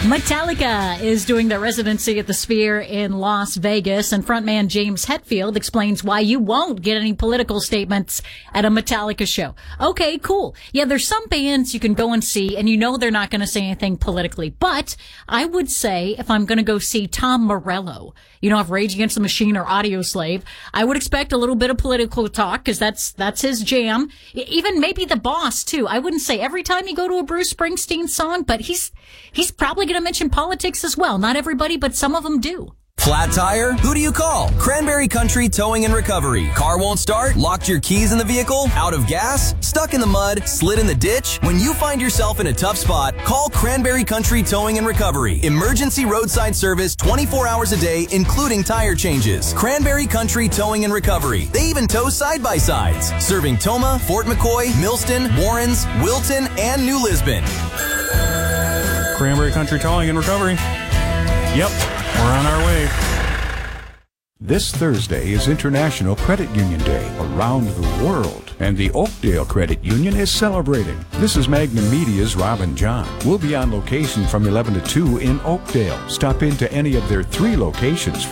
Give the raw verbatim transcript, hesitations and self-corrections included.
Metallica is doing their residency at the Sphere in Las Vegas, and frontman James Hetfield explains why you won't get any political statements at a Metallica show. Okay, cool. Yeah, there's some bands you can go and see, and you know they're not going to say anything politically. But I would say if I'm going to go see Tom Morello, you know, of Rage Against the Machine or Audioslave, I would expect a little bit of political talk because that's that's his jam. Even maybe The Boss too. I wouldn't say every time you go to a Bruce Springsteen song, but he's he's probably going to mention politics as well. Not everybody, but some of them do. Flat tire? Who do you call? Cranberry Country Towing and Recovery. Car won't start? Locked your keys in the vehicle? Out of gas? Stuck in the mud? Slid in the ditch? When you find yourself in a tough spot, call Cranberry Country Towing and Recovery. Emergency roadside service twenty-four hours a day, including tire changes. Cranberry Country Towing and Recovery. They even tow side-by-sides. Serving Toma, Fort McCoy, Millston, Warrens, Wilton, and New Lisbon. Cranberry Country Towing and Recovery. Yep. We're on our way. This Thursday is International Credit Union Day around the world, and the Oakdale Credit Union is celebrating. This is Magnum Media's Robin John. We'll be on location from eleven to two in Oakdale. Stop into any of their three locations